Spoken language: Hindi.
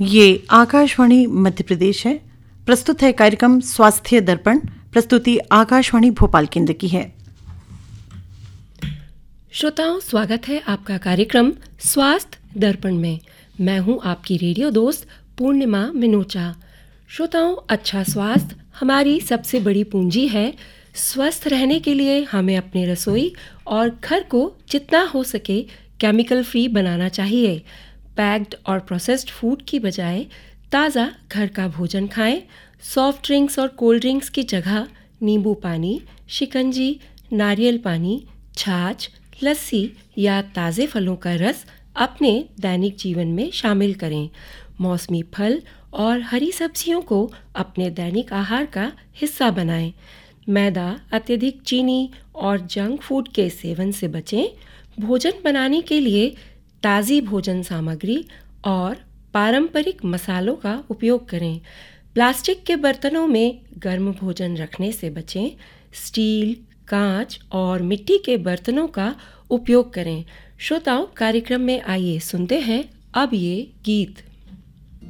ये आकाशवाणी मध्य प्रदेश है। प्रस्तुत है कार्यक्रम स्वास्थ्य दर्पण। प्रस्तुति आकाशवाणी भोपाल केंद्र की है। श्रोताओं, स्वागत है आपका कार्यक्रम स्वास्थ्य दर्पण में। मैं हूं आपकी रेडियो दोस्त पूर्णिमा मिनोचा। श्रोताओं, अच्छा स्वास्थ्य हमारी सबसे बड़ी पूंजी है। स्वस्थ रहने के लिए हमें अपनी रसोई और घर को जितना हो सके केमिकल फ्री बनाना चाहिए। पैक्ड और प्रोसेस्ड फूड की बजाय ताज़ा घर का भोजन खाएं। सॉफ्ट ड्रिंक्स और कोल्ड ड्रिंक्स की जगह नींबू पानी, शिकंजी, नारियल पानी, छाछ, लस्सी या ताज़े फलों का रस अपने दैनिक जीवन में शामिल करें। मौसमी फल और हरी सब्जियों को अपने दैनिक आहार का हिस्सा बनाएं। मैदा, अत्यधिक चीनी और जंक फूड के सेवन से बचें। भोजन बनाने के लिए ताज़ी भोजन सामग्री और पारंपरिक मसालों का उपयोग करें। प्लास्टिक के बर्तनों में गर्म भोजन रखने से बचें। स्टील, कांच और मिट्टी के बर्तनों का उपयोग करें। श्रोताओं, कार्यक्रम में आइए सुनते हैं अब ये गीत।